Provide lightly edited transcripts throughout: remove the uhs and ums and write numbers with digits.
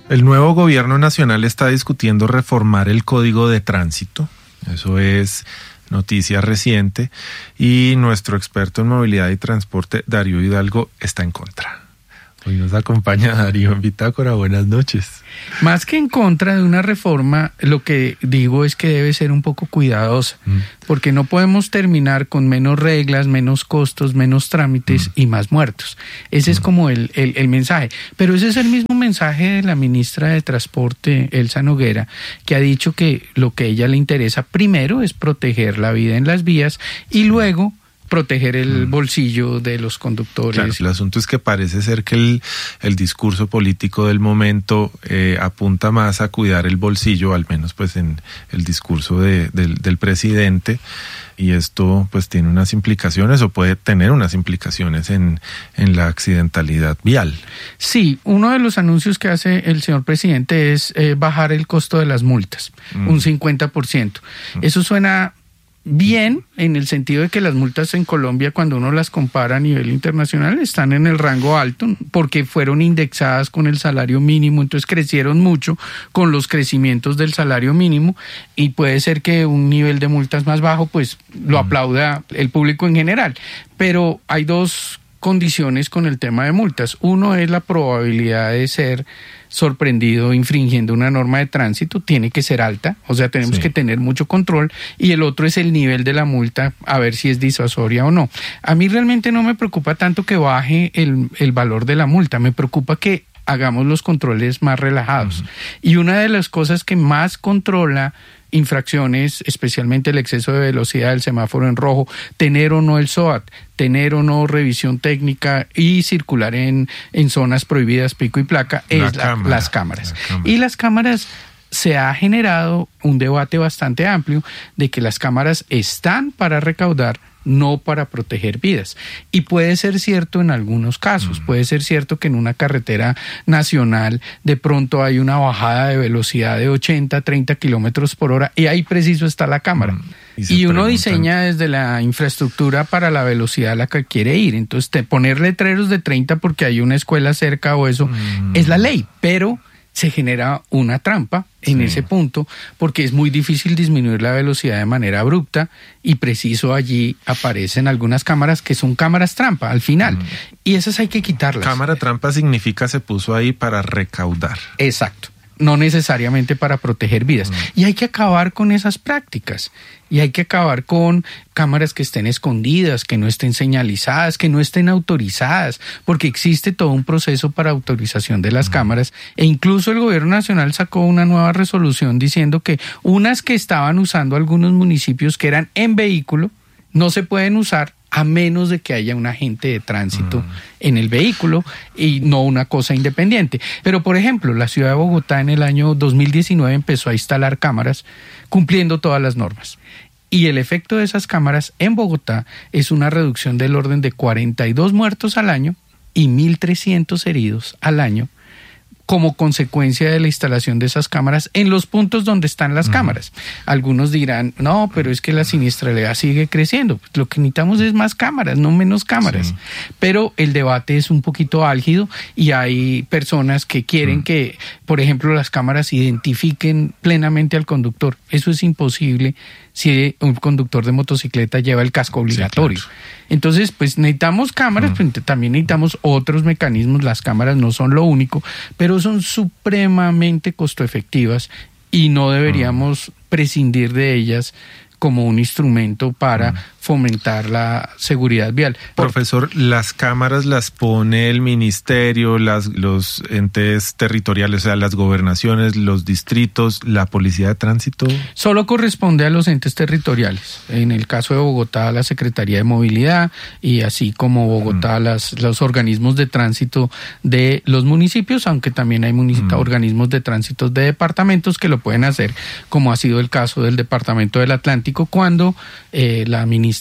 El nuevo gobierno nacional está discutiendo reformar el Código de Tránsito. Eso es noticia reciente. Y nuestro experto en movilidad y transporte, Darío Hidalgo, está en contra. Hoy nos acompaña Darío en Bitácora. Buenas noches. Más que en contra de una reforma, lo que digo es que debe ser un poco cuidadosa, porque no podemos terminar con menos reglas, menos costos, menos trámites y más muertos. Ese es como el mensaje. Pero ese es el mismo mensaje de la ministra de Transporte, Elsa Noguera, que ha dicho que lo que a ella le interesa primero es proteger la vida en las vías y luego proteger el bolsillo de los conductores. Claro, el asunto es que parece ser que el discurso político del momento apunta más a cuidar el bolsillo, al menos pues en el discurso del presidente, y esto pues tiene unas implicaciones o puede tener unas implicaciones en la accidentalidad vial. Sí, uno de los anuncios que hace el señor presidente es bajar el costo de las multas, un 50%. Eso suena bien, en el sentido de que las multas en Colombia, cuando uno las compara a nivel internacional, están en el rango alto, porque fueron indexadas con el salario mínimo, entonces crecieron mucho con los crecimientos del salario mínimo, y puede ser que un nivel de multas más bajo, pues lo aplauda el público en general. Pero hay dos condiciones con el tema de multas. Uno es la probabilidad de ser sorprendido infringiendo una norma de tránsito, tiene que ser alta, o sea, tenemos que tener mucho control, y el otro es el nivel de la multa, a ver si es disuasoria o no. A mí realmente no me preocupa tanto que baje el valor de la multa, me preocupa que hagamos los controles más relajados. Y una de las cosas que más controla infracciones, especialmente el exceso de velocidad, el semáforo en rojo, tener o no el SOAT, tener o no revisión técnica y circular en zonas prohibidas pico y placa, las cámaras. Y las cámaras, se ha generado un debate bastante amplio de que las cámaras están para recaudar, no para proteger vidas. Y puede ser cierto en algunos casos, puede ser cierto que en una carretera nacional de pronto hay una bajada de velocidad de 80, 30 kilómetros por hora y ahí preciso está la cámara. Y uno diseña desde la infraestructura para la velocidad a la que quiere ir. Entonces, poner letreros de 30 porque hay una escuela cerca o eso es la ley, pero se genera una trampa en ese punto, porque es muy difícil disminuir la velocidad de manera abrupta, y preciso allí aparecen algunas cámaras que son cámaras trampa al final, y esas hay que quitarlas. Cámara trampa significa se puso ahí para recaudar. Exacto. No necesariamente para proteger vidas. Y hay que acabar con esas prácticas. Y hay que acabar con cámaras que estén escondidas, que no estén señalizadas, que no estén autorizadas, porque existe todo un proceso para autorización de las cámaras. E incluso el gobierno nacional sacó una nueva resolución diciendo que unas que estaban usando algunos municipios que eran en vehículo, no se pueden usar a menos de que haya un agente de tránsito en el vehículo y no una cosa independiente. Pero, por ejemplo, la ciudad de Bogotá en el año 2019 empezó a instalar cámaras cumpliendo todas las normas. Y el efecto de esas cámaras en Bogotá es una reducción del orden de 42 muertos al año y 1.300 heridos al año, como consecuencia de la instalación de esas cámaras en los puntos donde están las cámaras. Algunos dirán, no, pero es que la siniestralidad sigue creciendo. Pues lo que necesitamos es más cámaras, no menos cámaras. Pero el debate es un poquito álgido y hay personas que quieren que, por ejemplo, las cámaras identifiquen plenamente al conductor. Eso es imposible si un conductor de motocicleta lleva el casco obligatorio. Claro. Entonces, pues necesitamos cámaras, pero también necesitamos otros mecanismos. Las cámaras no son lo único, pero son supremamente costo efectivas y no deberíamos prescindir de ellas como un instrumento para fomentar la seguridad vial. Profesor, ¿las cámaras las pone el ministerio, los entes territoriales, o sea, las gobernaciones, los distritos, la policía de tránsito? Solo corresponde a los entes territoriales. En el caso de Bogotá, la Secretaría de Movilidad, y así como Bogotá, los organismos de tránsito de los municipios, aunque también hay organismos de tránsito de departamentos que lo pueden hacer, como ha sido el caso del Departamento del Atlántico, cuando la ministra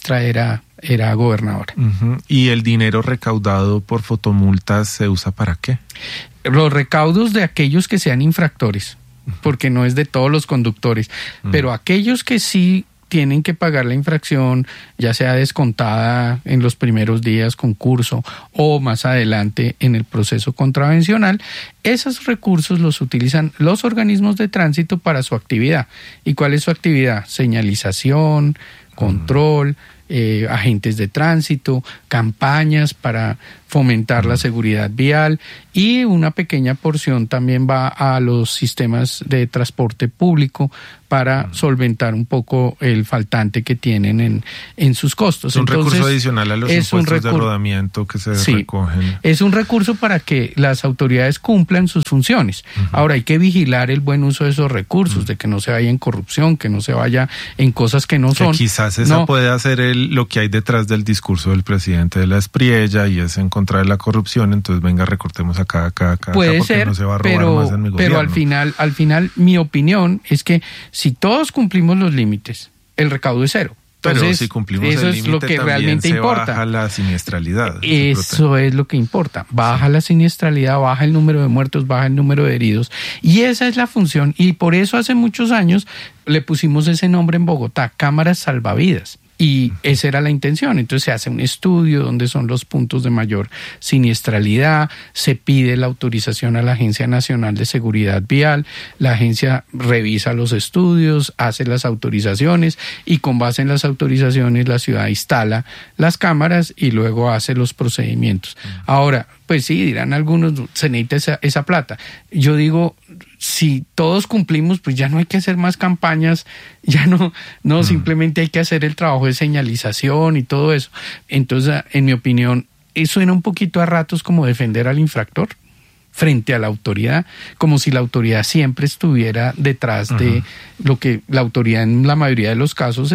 era gobernadora. ¿Y el dinero recaudado por fotomultas se usa para qué? Los recaudos de aquellos que sean infractores, porque no es de todos los conductores, pero aquellos que sí tienen que pagar la infracción, ya sea descontada en los primeros días con curso o más adelante en el proceso contravencional, esos recursos los utilizan los organismos de tránsito para su actividad. ¿Y cuál es su actividad? Señalización, control, agentes de tránsito, campañas para fomentar la seguridad vial, y una pequeña porción también va a los sistemas de transporte público para solventar un poco el faltante que tienen en sus costos. Es un recurso adicional a los impuestos de rodamiento que se recogen. Es un recurso para que las autoridades cumplan sus funciones. Ahora hay que vigilar el buen uso de esos recursos, de que no se vaya en corrupción, que no se vaya en cosas que no son. Que quizás esa puede hacer lo que hay detrás del discurso del presidente de la Espriella, y es en contra de la corrupción, entonces venga, recortemos acá, puede porque ser, no se va a robar más en mi gobierno. Pero al final mi opinión es que si todos cumplimos los límites, el recaudo es cero. Entonces, pero si cumplimos eso el es lo que realmente importa. Baja la siniestralidad. Eso es lo que importa. Baja la siniestralidad, baja el número de muertos, baja el número de heridos. Y esa es la función. Y por eso hace muchos años le pusimos ese nombre en Bogotá, cámaras salvavidas. Y esa era la intención. Entonces se hace un estudio donde son los puntos de mayor siniestralidad, se pide la autorización a la Agencia Nacional de Seguridad Vial, la agencia revisa los estudios, hace las autorizaciones, y con base en las autorizaciones la ciudad instala las cámaras y luego hace los procedimientos. Ahora, pues sí, dirán algunos, se necesita esa plata. Yo digo, si todos cumplimos, pues ya no hay que hacer más campañas, ya no simplemente hay que hacer el trabajo de señalización y todo eso. Entonces, en mi opinión, suena un poquito a ratos como defender al infractor frente a la autoridad, como si la autoridad siempre estuviera detrás de lo que la autoridad en la mayoría de los casos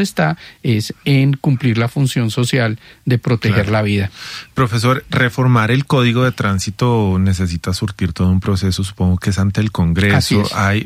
es en cumplir la función social de proteger la vida. Profesor, reformar el Código de Tránsito necesita surtir todo un proceso, supongo que es ante el Congreso.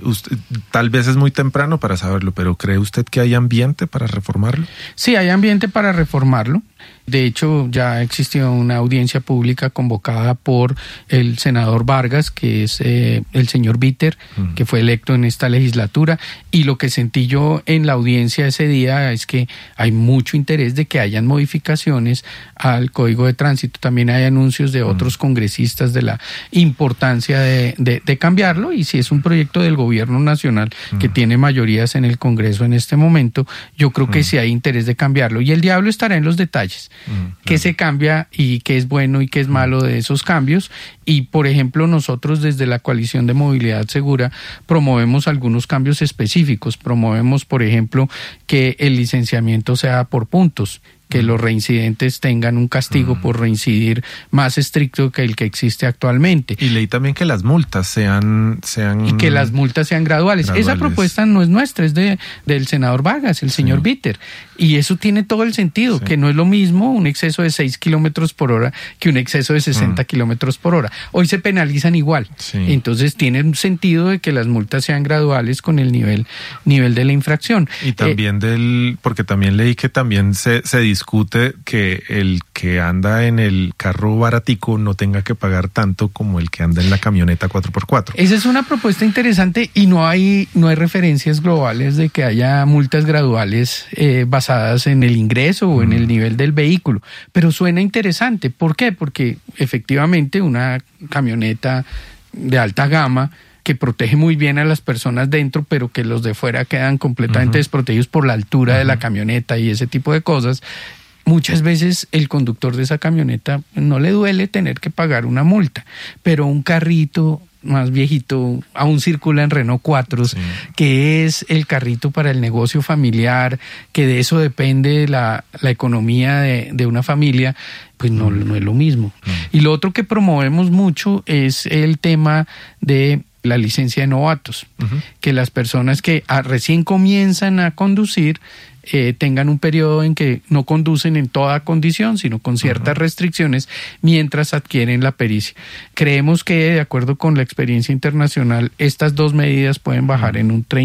Tal vez es muy temprano para saberlo, pero ¿cree usted que hay ambiente para reformarlo? Sí, hay ambiente para reformarlo. De hecho, ya existió una audiencia pública convocada por el senador Vargas, que es el señor Bitter, que fue electo en esta legislatura, y lo que sentí yo en la audiencia ese día es que hay mucho interés de que hayan modificaciones al Código de Tránsito. También hay anuncios de otros congresistas de la importancia de cambiarlo, y si es un proyecto del gobierno nacional que tiene mayorías en el Congreso en este momento, yo creo que sí hay interés de cambiarlo, y el diablo estará en los detalles. Qué se cambia y qué es bueno y qué es malo de esos cambios. Y por ejemplo, nosotros desde la Coalición de Movilidad Segura promovemos algunos cambios específicos. Promovemos, por ejemplo, que el licenciamiento sea por puntos, que los reincidentes tengan un castigo por reincidir más estricto que el que existe actualmente. Y leí también que las multas sean y que las multas sean graduales. Esa propuesta no es nuestra, es del senador Vargas, el señor Bitter. Y eso tiene todo el sentido, que no es lo mismo un exceso de 6 kilómetros por hora que un exceso de 60 kilómetros por hora. Hoy se penalizan igual. Entonces tiene un sentido de que las multas sean graduales con el nivel de la infracción. Y también porque también leí que también se discute que el que anda en el carro baratico no tenga que pagar tanto como el que anda en la camioneta 4x4. Esa es una propuesta interesante, y no hay referencias globales de que haya multas graduales basadas en el ingreso o en el nivel del vehículo. Pero suena interesante. ¿Por qué? Porque efectivamente una camioneta de alta gama que protege muy bien a las personas dentro, pero que los de fuera quedan completamente desprotegidos por la altura de la camioneta y ese tipo de cosas. Muchas veces el conductor de esa camioneta no le duele tener que pagar una multa, pero un carrito más viejito aún circula en Renault 4, que es el carrito para el negocio familiar, que de eso depende la economía de una familia, pues no es lo mismo. Y lo otro que promovemos mucho es el tema de la licencia de novatos, que las personas que recién comienzan a conducir tengan un periodo en que no conducen en toda condición, sino con ciertas restricciones mientras adquieren la pericia. Creemos que, de acuerdo con la experiencia internacional, estas dos medidas pueden bajar en un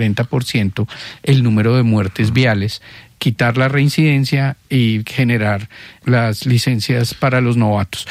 30-40% el número de muertes viales, quitar la reincidencia y generar las licencias para los novatos.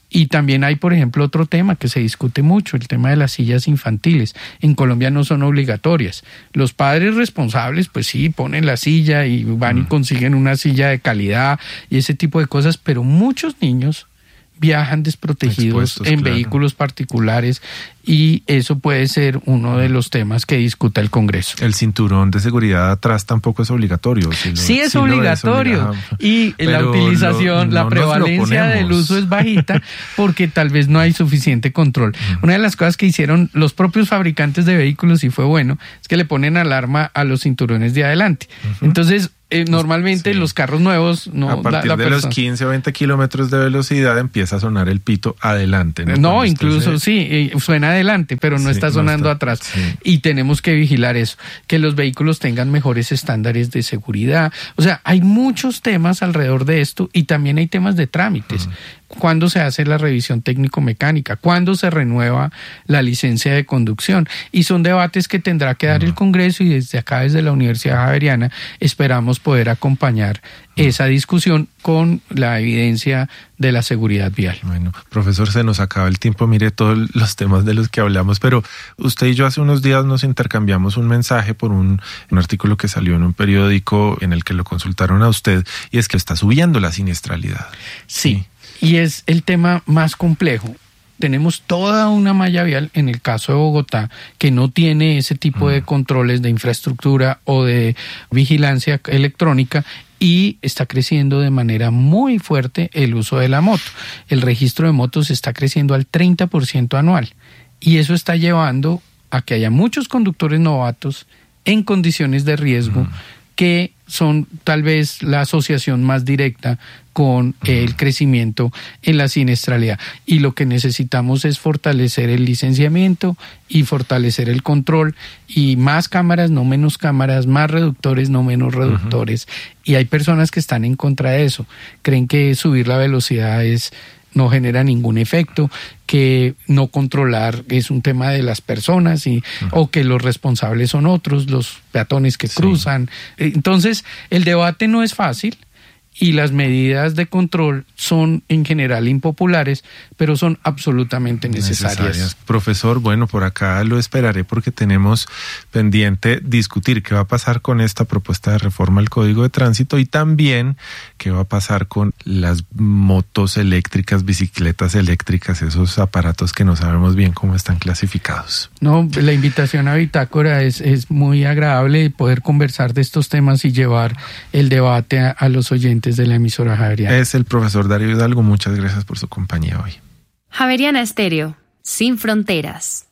Y también hay, por ejemplo, otro tema que se discute mucho, el tema de las sillas infantiles. En Colombia no son obligatorias. Los padres responsables, pues sí, ponen la silla y van y consiguen una silla de calidad y ese tipo de cosas, pero muchos niños viajan desprotegidos en vehículos particulares y eso puede ser uno de los temas que discuta el Congreso. El cinturón de seguridad atrás tampoco es obligatorio. Sí es obligatorio y la utilización, la prevalencia del uso es bajita porque tal vez no hay suficiente control. Una de las cosas que hicieron los propios fabricantes de vehículos y fue bueno, es que le ponen alarma a los cinturones de adelante. Entonces, normalmente los carros nuevos no. A partir de los 15 o 20 kilómetros de velocidad empieza a sonar el pito adelante. No, incluso sí, suena adelante, pero no está sonando atrás. Sí. Y tenemos que vigilar eso, que los vehículos tengan mejores estándares de seguridad. O sea, hay muchos temas alrededor de esto y también hay temas de trámites. ¿Cuándo se hace la revisión técnico-mecánica? ¿Cuándo se renueva la licencia de conducción? Y son debates que tendrá que dar el Congreso y desde acá, desde la Universidad Javeriana, esperamos poder acompañar esa discusión con la evidencia de la seguridad vial. Bueno, profesor, se nos acaba el tiempo. Mire todos los temas de los que hablamos, pero usted y yo hace unos días nos intercambiamos un mensaje por un artículo que salió en un periódico en el que lo consultaron a usted, y es que está subiendo la siniestralidad. Sí. Y es el tema más complejo. Tenemos toda una malla vial, en el caso de Bogotá, que no tiene ese tipo de controles de infraestructura o de vigilancia electrónica y está creciendo de manera muy fuerte el uso de la moto. El registro de motos está creciendo al 30% anual y eso está llevando a que haya muchos conductores novatos en condiciones de riesgo que son tal vez la asociación más directa con el crecimiento en la siniestralidad. Y lo que necesitamos es fortalecer el licenciamiento y fortalecer el control y más cámaras, no menos cámaras, más reductores, no menos reductores. Y hay personas que están en contra de eso. Creen que subir la velocidad no genera ningún efecto, que no controlar es un tema de las personas o que los responsables son otros, los peatones que cruzan. Entonces, el debate no es fácil y las medidas de control son en general impopulares, pero son absolutamente necesarias. Profesor, bueno, por acá lo esperaré porque tenemos pendiente discutir qué va a pasar con esta propuesta de reforma al Código de Tránsito y también qué va a pasar con las motos eléctricas, bicicletas eléctricas, esos aparatos que no sabemos bien cómo están clasificados. No, la invitación a Bitácora es muy agradable poder conversar de estos temas y llevar el debate a los oyentes de la emisora Javeriana. Es el profesor Darío Hidalgo, muchas gracias por su compañía hoy. Javeriana Estéreo, sin fronteras.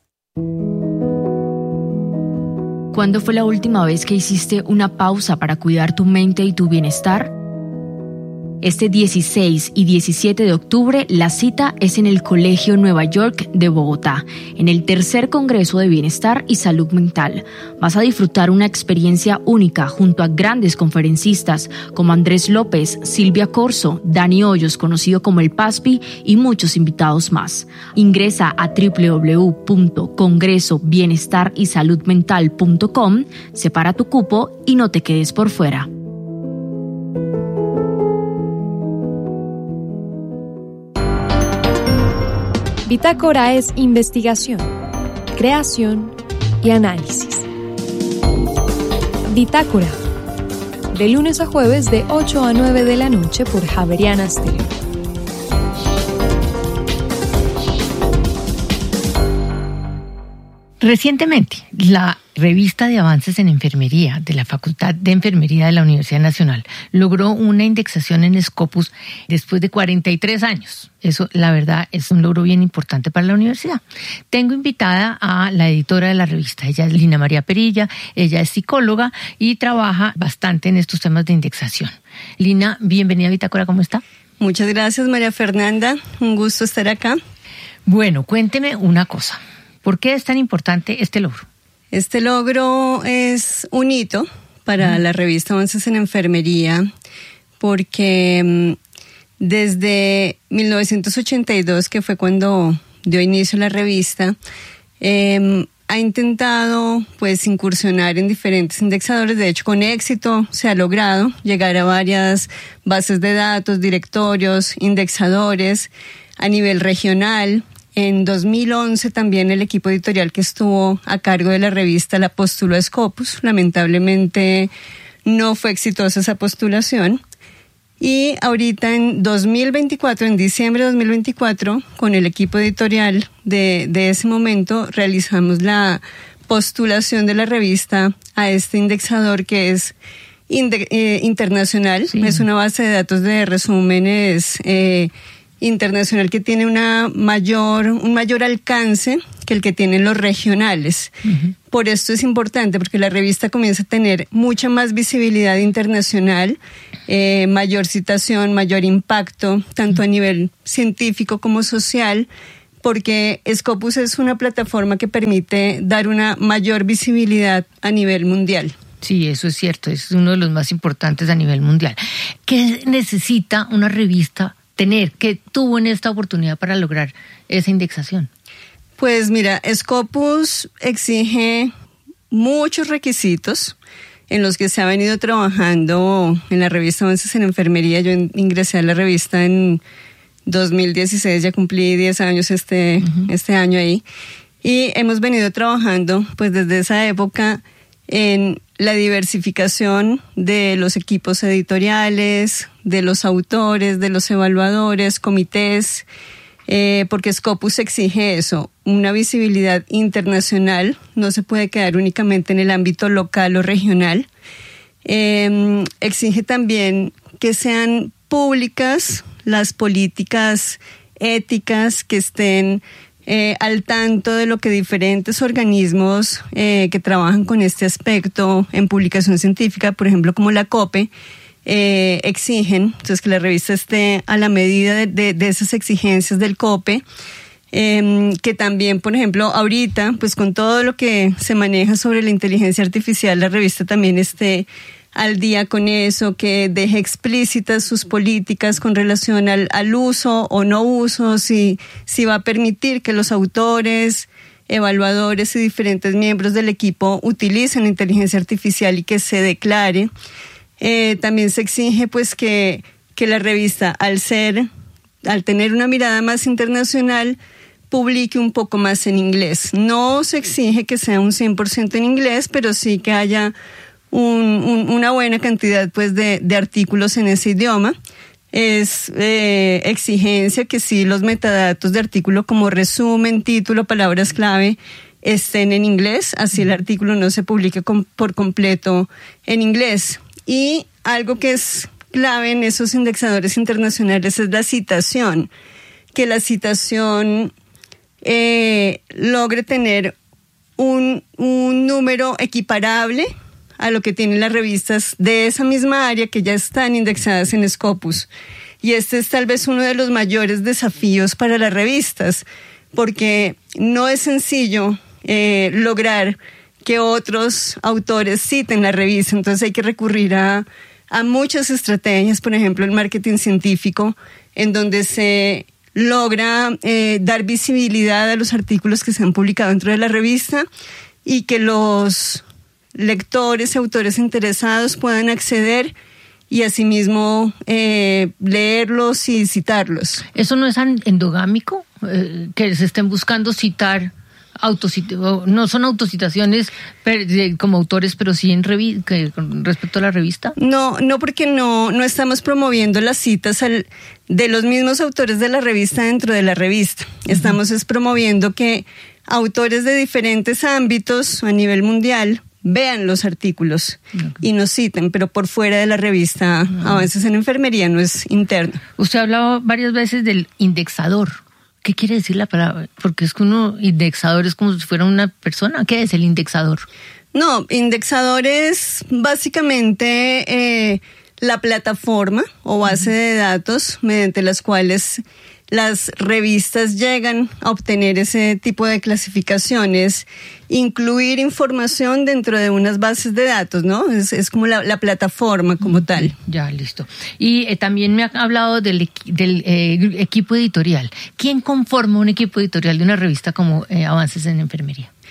¿Cuándo fue la última vez que hiciste una pausa para cuidar tu mente y tu bienestar? Este 16 y 17 de octubre, la cita es en el Colegio Nueva York de Bogotá, en el tercer Congreso de Bienestar y Salud Mental. Vas a disfrutar una experiencia única junto a grandes conferencistas como Andrés López, Silvia Corso, Dani Hoyos, conocido como el PASPI, y muchos invitados más. Ingresa a www.congresobienestarYsaludmental.com, separa tu cupo y no te quedes por fuera. Bitácora es investigación, creación y análisis. Bitácora, de lunes a jueves de 8 a 9 de la noche por Javeriana Estéreo. Recientemente, la revista de avances en enfermería de la Facultad de Enfermería de la Universidad Nacional logró una indexación en Scopus después de 43 años. Eso, la verdad, es un logro bien importante para la universidad. Tengo invitada a la editora de la revista. Ella es Lina María Perilla, ella es psicóloga y trabaja bastante en estos temas de indexación. Lina, bienvenida a Bitácora, ¿cómo está? Muchas gracias, María Fernanda. Un gusto estar acá. Bueno, cuénteme una cosa. ¿Por qué es tan importante este logro? Este logro es un hito para la revista Avances en Enfermería porque desde 1982, que fue cuando dio inicio la revista, ha intentado pues incursionar en diferentes indexadores. De hecho, con éxito se ha logrado llegar a varias bases de datos, directorios, indexadores. a nivel regional. En 2011 también el equipo editorial que estuvo a cargo de la revista la postuló a Scopus. Lamentablemente no fue exitosa esa postulación. Y ahorita en 2024, en diciembre de 2024, con el equipo editorial de ese momento, realizamos la postulación de la revista a este indexador que es internacional. Sí. Es una base de datos de resúmenes internacional que tiene un mayor alcance que el que tienen los regionales. Uh-huh. Por esto es importante, porque la revista comienza a tener mucha más visibilidad internacional, mayor citación, mayor impacto, tanto a nivel científico como social, porque Scopus es una plataforma que permite dar una mayor visibilidad a nivel mundial. Sí, eso es cierto, es uno de los más importantes a nivel mundial. ¿Qué necesita una revista tener? ¿Qué tuvo en esta oportunidad para lograr esa indexación? Pues mira, Scopus exige muchos requisitos en los que se ha venido trabajando en la revista Avances en Enfermería. Yo ingresé a la revista en 2016, ya cumplí 10 años este año ahí, y hemos venido trabajando pues desde esa época en la diversificación de los equipos editoriales, de los autores, de los evaluadores, comités, porque Scopus exige eso, una visibilidad internacional, no se puede quedar únicamente en el ámbito local o regional. Exige también que sean públicas las políticas éticas, que estén al tanto de lo que diferentes organismos que trabajan con este aspecto en publicación científica, por ejemplo como la COPE, exigen. Entonces que la revista esté a la medida de esas exigencias del COPE, que también, por ejemplo, ahorita, pues con todo lo que se maneja sobre la inteligencia artificial, la revista también esté al día con eso, que deje explícitas sus políticas con relación al uso o no uso, si va a permitir que los autores, evaluadores y diferentes miembros del equipo utilicen la inteligencia artificial y que se declare. También se exige pues que la revista, al tener una mirada más internacional, publique un poco más en inglés. No se exige que sea un 100% en inglés, pero sí que haya una buena cantidad pues de artículos en ese idioma. Es exigencia que sí los metadatos de artículo como resumen, título, palabras clave estén en inglés, así el artículo no se publique por completo en inglés. Y algo que es clave en esos indexadores internacionales es la citación, que la citación logre tener un número equiparable a lo que tienen las revistas de esa misma área que ya están indexadas en Scopus. Y este es tal vez uno de los mayores desafíos para las revistas, porque no es sencillo lograr que otros autores citen la revista. Entonces hay que recurrir a muchas estrategias, por ejemplo el marketing científico, en donde se logra dar visibilidad a los artículos que se han publicado dentro de la revista y que los lectores y autores interesados puedan acceder y asimismo leerlos y citarlos. ¿Eso no es endogámico? Que se estén buscando citar, no son autocitaciones como autores, pero sí con respecto a la revista? No, porque no estamos promoviendo las citas de los mismos autores de la revista dentro de la revista. Estamos promoviendo que autores de diferentes ámbitos a nivel mundial vean los artículos y nos citen, pero por fuera de la revista Avances en Enfermería, no es interno. Usted ha hablado varias veces del indexador. ¿Qué quiere decir la palabra? Porque es que indexador es como si fuera una persona. ¿Qué es el indexador? No, indexador es básicamente la plataforma o base de datos mediante las cuales las revistas llegan a obtener ese tipo de clasificaciones, incluir información dentro de unas bases de datos, ¿no? Es como la plataforma como tal. Ya, listo. Y también me ha hablado del equipo editorial. ¿Quién conforma un equipo editorial de una revista como Avances en Enfermería?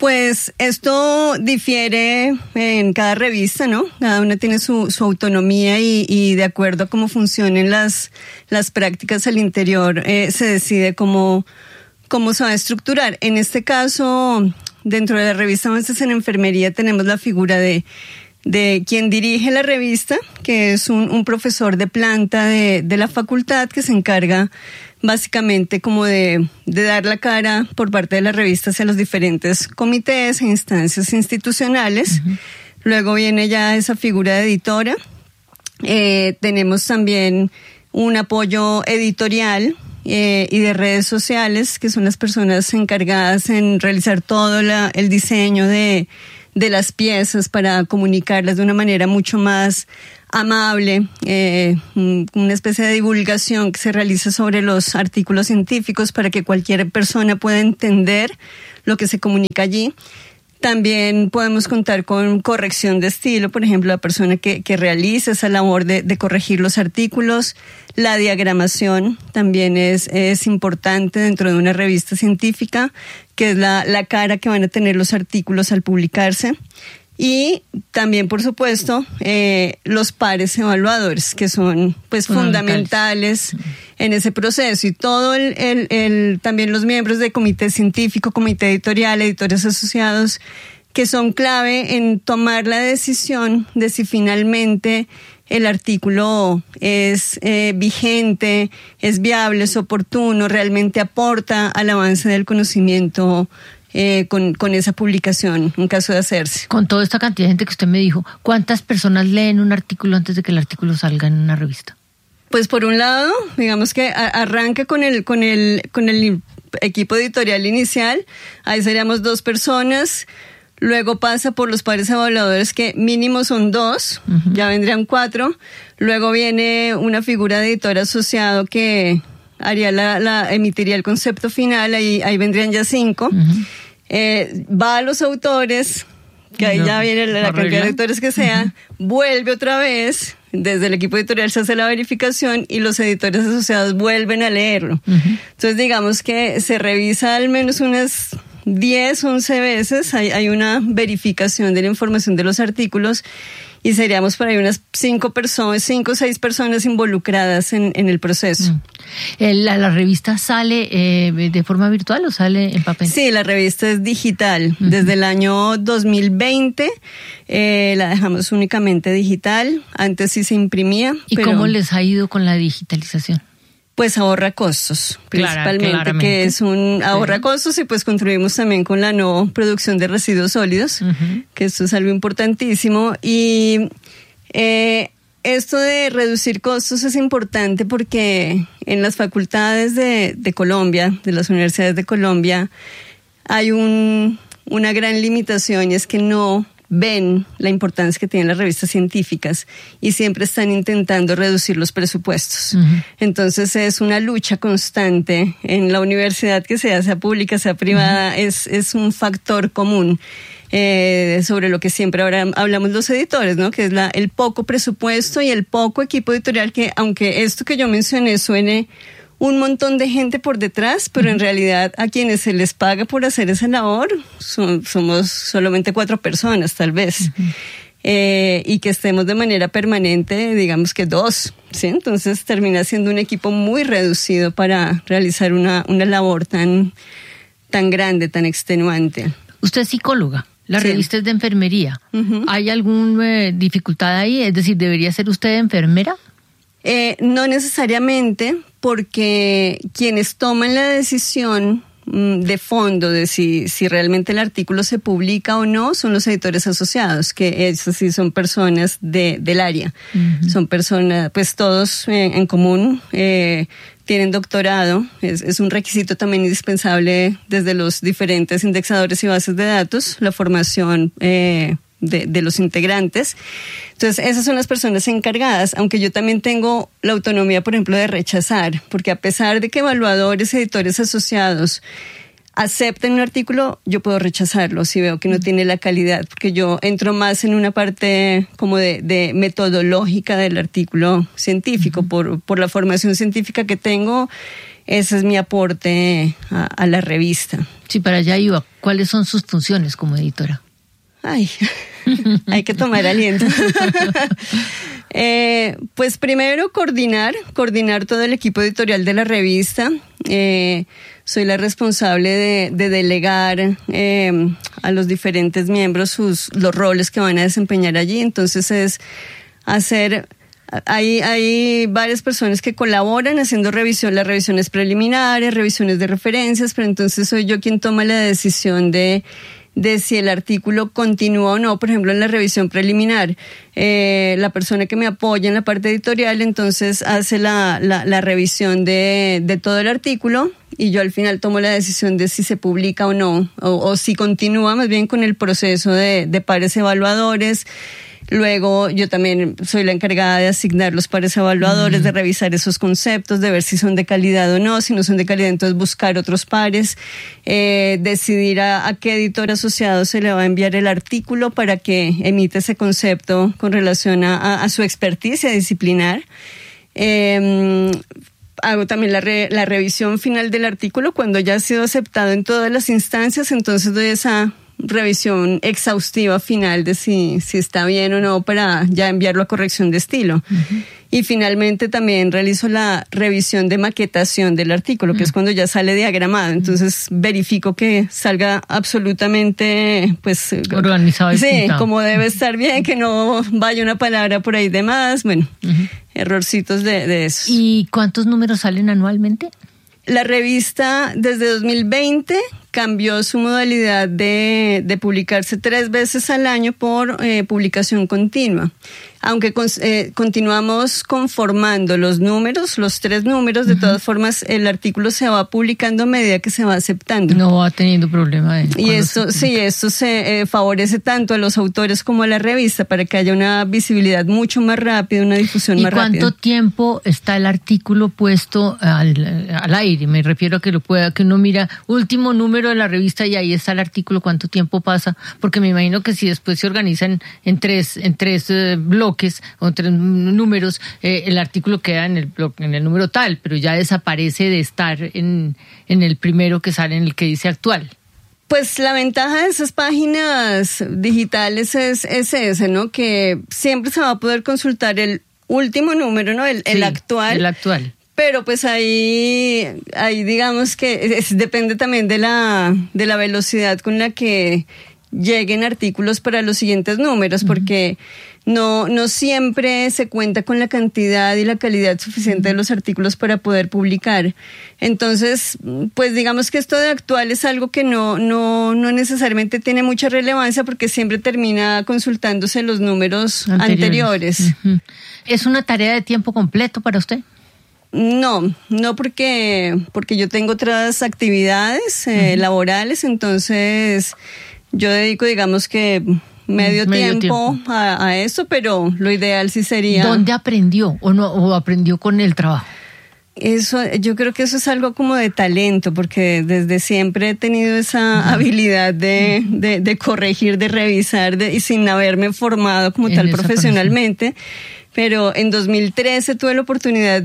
Pues esto difiere en cada revista, ¿no? Cada una tiene su autonomía y de acuerdo a cómo funcionen las prácticas al interior, se decide cómo se va a estructurar. En este caso, dentro de la revista Avances en Enfermería tenemos la figura de quien dirige la revista, que es un profesor de planta de la facultad que se encarga básicamente como de dar la cara por parte de la revista hacia los diferentes comités e instancias institucionales. Uh-huh. Luego viene ya esa figura de editora. Tenemos también un apoyo editorial y de redes sociales, que son las personas encargadas en realizar todo el diseño de las piezas para comunicarlas de una manera mucho más amable, una especie de divulgación que se realiza sobre los artículos científicos para que cualquier persona pueda entender lo que se comunica allí. También podemos contar con corrección de estilo, por ejemplo, la persona que realiza esa labor de corregir los artículos. La diagramación también es importante dentro de una revista científica, que es la cara que van a tener los artículos al publicarse. Y también, por supuesto, los pares evaluadores, que son pues fundamentales en ese proceso. Y todo también los miembros del comité científico, comité editorial, editores asociados, que son clave en tomar la decisión de si finalmente el artículo es vigente, es viable, es oportuno, realmente aporta al avance del conocimiento con esa publicación, en caso de hacerse. Con toda esta cantidad de gente que usted me dijo, ¿cuántas personas leen un artículo antes de que el artículo salga en una revista? Pues por un lado, digamos que arranca con el equipo editorial inicial, ahí seríamos 2 personas, luego pasa por los pares evaluadores, que mínimo son 2, uh-huh. Ya vendrían 4, luego viene una figura de editor asociado que haría emitiría el concepto final, ahí vendrían ya 5. Uh-huh. Va a los autores, que ahí ya viene la cantidad de autores que sea, uh-huh. Vuelve otra vez, desde el equipo editorial se hace la verificación y los editores asociados vuelven a leerlo. Uh-huh. Entonces digamos que se revisa al menos unas 10, 11 veces, hay una verificación de la información de los artículos y seríamos por ahí unas 5 o 6 personas involucradas en el proceso. ¿La revista sale de forma virtual o sale en papel? Sí, la revista es digital. Uh-huh. Desde el año 2020 la dejamos únicamente digital. Antes sí se imprimía. ¿Y cómo les ha ido con la digitalización? Pues ahorra costos, principalmente, claramente. Que es ahorra costos y pues contribuimos también con la no producción de residuos sólidos, uh-huh. Que esto es algo importantísimo. Y esto de reducir costos es importante porque en las facultades de Colombia, de las universidades de Colombia, hay una gran limitación y es que no ven la importancia que tienen las revistas científicas y siempre están intentando reducir los presupuestos. Uh-huh. Entonces es una lucha constante en la universidad, que sea pública, sea privada, uh-huh. es un factor común sobre lo que siempre hablamos los editores, ¿no? Que es el poco presupuesto y el poco equipo editorial, que aunque esto que yo mencioné suene un montón de gente por detrás, pero en realidad a quienes se les paga por hacer esa labor somos solamente 4 personas, tal vez. Uh-huh. Y que estemos de manera permanente, digamos que 2, ¿sí? Entonces termina siendo un equipo muy reducido para realizar una labor tan grande, tan extenuante. Usted es psicóloga. La revista es de enfermería. Uh-huh. ¿Hay alguna dificultad ahí? Es decir, ¿debería ser usted enfermera? No necesariamente, porque quienes toman la decisión de fondo de si realmente el artículo se publica o no son los editores asociados, que esos sí son personas del área. Uh-huh. Son personas, pues todos en común tienen doctorado. Es un requisito también indispensable desde los diferentes indexadores y bases de datos, la formación de los integrantes. Entonces, esas son las personas encargadas, aunque yo también tengo la autonomía, por ejemplo, de rechazar, porque a pesar de que evaluadores, editores asociados acepten un artículo, yo puedo rechazarlo si veo que no tiene la calidad, porque yo entro más en una parte como de metodológica del artículo científico, por la formación científica que tengo ese es mi aporte a la revista. Sí, para allá iba. ¿Cuáles son sus funciones como editora? Ay, hay que tomar aliento. Pues primero coordinar todo el equipo editorial de la revista. Soy la responsable de delegar a los diferentes miembros los roles que van a desempeñar allí. Entonces es hacer... Hay varias personas que colaboran haciendo las revisiones preliminares, revisiones de referencias, pero entonces soy yo quien toma la decisión de si el artículo continúa o no. Por ejemplo, en la revisión preliminar, la persona que me apoya en la parte editorial entonces hace la revisión de todo el artículo, y yo al final tomo la decisión de si se publica o no, o si continúa más bien con el proceso de pares evaluadores. Luego yo también soy la encargada de asignar los pares evaluadores, de revisar esos conceptos, de ver si son de calidad o no. Si no son de calidad, entonces buscar otros pares, decidir a qué editor asociado se le va a enviar el artículo para que emita ese concepto con relación a su experticia disciplinar. Hago también la revisión final del artículo cuando ya ha sido aceptado en todas las instancias, entonces doy esa revisión exhaustiva final de si está bien o no para ya enviarlo a corrección de estilo. Y finalmente también realizo la revisión de maquetación del artículo, que es cuando ya sale diagramado. Entonces verifico que salga absolutamente pues organizado. Sí, como debe estar bien, que no vaya una palabra por ahí de más. Bueno, errorcitos de eso. ¿Y cuántos números salen anualmente? La revista desde 2020 cambió su modalidad de publicarse 3 veces al año por publicación continua. Aunque continuamos conformando los 3 números, de todas formas el artículo se va publicando a medida que se va aceptando. No va teniendo problema. Y esto se favorece tanto a los autores como a la revista para que haya una visibilidad mucho más rápida, una difusión más rápida. ¿Y cuánto tiempo está el artículo puesto al aire? Me refiero a que uno mira último número de la revista y ahí está el artículo. ¿Cuánto tiempo pasa? Porque me imagino que si después se organizan en tres bloques o 3 números, el artículo queda en el número tal, pero ya desaparece de estar en el primero que sale, en el que dice actual. Pues la ventaja de esas páginas digitales es ese, ¿no? Que siempre se va a poder consultar el último número, ¿no? El actual. El actual. Pero pues ahí digamos que depende también de la velocidad con la que lleguen artículos para los siguientes números, porque no siempre se cuenta con la cantidad y la calidad suficiente de los artículos para poder publicar. Entonces, pues digamos que esto de actual es algo que no necesariamente tiene mucha relevancia, porque siempre termina consultándose los números anteriores. ¿Es una tarea de tiempo completo para usted? No porque yo tengo otras actividades laborales, entonces yo dedico, digamos que medio tiempo a eso, pero lo ideal sí sería... ¿Dónde aprendió o aprendió con el trabajo? Eso, yo creo que eso es algo como de talento, porque desde siempre he tenido esa habilidad de corregir, de revisar, y sin haberme formado como tal profesionalmente. Pero en 2013 tuve la oportunidad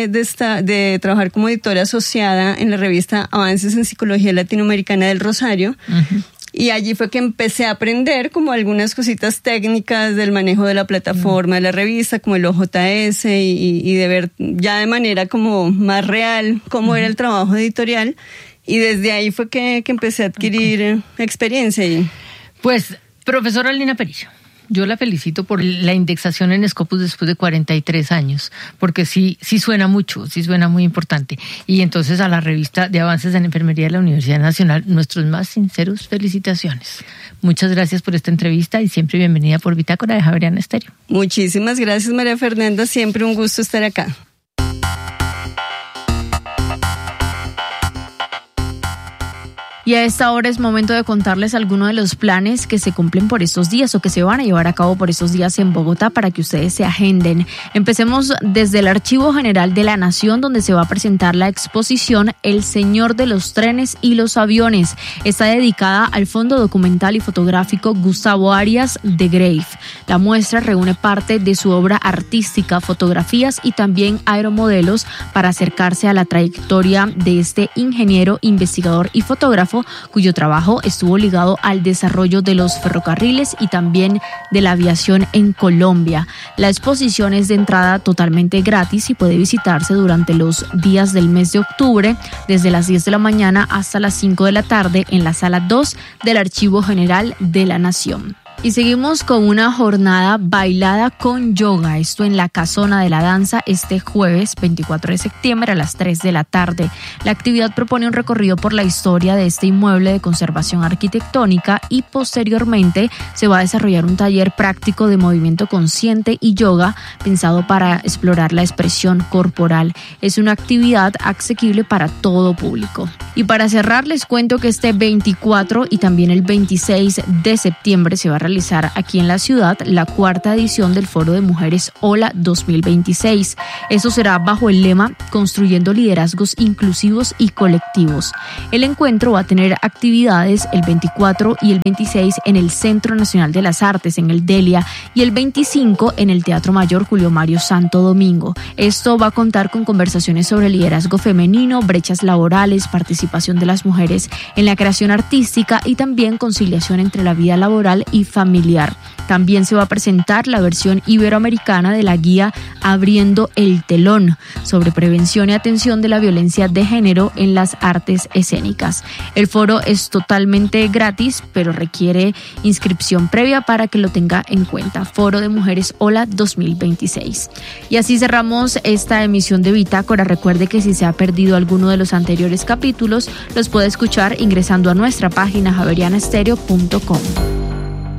de trabajar como editora asociada en la revista Avances en Psicología Latinoamericana del Rosario. Y allí fue que empecé a aprender como algunas cositas técnicas del manejo de la plataforma de la revista, como el OJS, y de ver ya de manera como más real cómo era el trabajo editorial. Y desde ahí fue que empecé a adquirir experiencia. Pues, profesora Lina Perillo, yo la felicito por la indexación en Scopus después de 43 años, porque sí suena mucho, sí suena muy importante. Y entonces a la revista de Avances en Enfermería de la Universidad Nacional, nuestros más sinceros felicitaciones. Muchas gracias por esta entrevista y siempre bienvenida por Bitácora de Javeriana Estéreo. Muchísimas gracias, María Fernanda, siempre un gusto estar acá. Y a esta hora es momento de contarles algunos de los planes que se cumplen por estos días o que se van a llevar a cabo por estos días en Bogotá para que ustedes se agenden. Empecemos desde el Archivo General de la Nación, donde se va a presentar la exposición El Señor de los Trenes y los Aviones. Está dedicada al Fondo Documental y Fotográfico Gustavo Arias de Grave. La muestra reúne parte de su obra artística, fotografías y también aeromodelos para acercarse a la trayectoria de este ingeniero, investigador y fotógrafo cuyo trabajo estuvo ligado al desarrollo de los ferrocarriles y también de la aviación en Colombia. La exposición es de entrada totalmente gratis y puede visitarse durante los días del mes de octubre, desde las 10 de la mañana hasta las 5 de la tarde en la sala 2 del Archivo General de la Nación. Y seguimos con una jornada bailada con yoga, esto en la Casona de la Danza este jueves 24 de septiembre a las 3 de la tarde. La actividad propone un recorrido por la historia de este inmueble de conservación arquitectónica y posteriormente se va a desarrollar un taller práctico de movimiento consciente y yoga pensado para explorar la expresión corporal. Es una actividad asequible para todo público. Y para cerrar les cuento que este 24 y también el 26 de septiembre se va a realizar aquí en la ciudad la cuarta edición del Foro de Mujeres Hola 2026. Esto será bajo el lema Construyendo liderazgos inclusivos y colectivos. El encuentro va a tener actividades el 24 y el 26 en el Centro Nacional de las Artes, en el Delia, y el 25 en el Teatro Mayor Julio Mario Santo Domingo. Esto va a contar con conversaciones sobre liderazgo femenino, brechas laborales, participación de las mujeres en la creación artística y también conciliación entre la vida laboral y familiar. También se va a presentar la versión iberoamericana de la guía Abriendo el Telón sobre prevención y atención de la violencia de género en las artes escénicas. El foro es totalmente gratis, pero requiere inscripción previa para que lo tenga en cuenta. Foro de Mujeres Hola 2026. Y así cerramos esta emisión de Bitácora. Recuerde que si se ha perdido alguno de los anteriores capítulos, los puede escuchar ingresando a nuestra página javerianastereo.com.